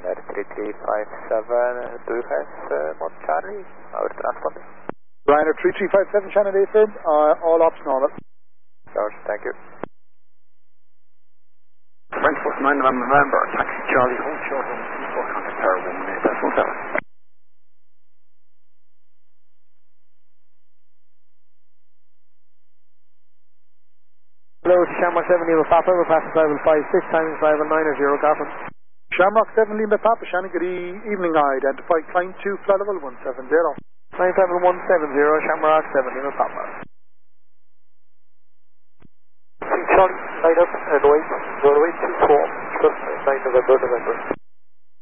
3357 Bucharest, Mod Charlie, our transponder. Ryanair 3357, Shannon Afib, all ops normal. George, thank you. Frankfurt 9 November, taxi Charlie, hold short on C4 contact tower 1 7. Hello, Shamrock 7 Lima Papa, we're passing level 56, timing 590, Gotham. Shamrock 7 Lima Papa, Shannon, good evening. Identified climb 2, flight level 170. Climb level 170, Shamrock 7 Lima Papa. Charlie, 9 up and wait, 24, 9 November.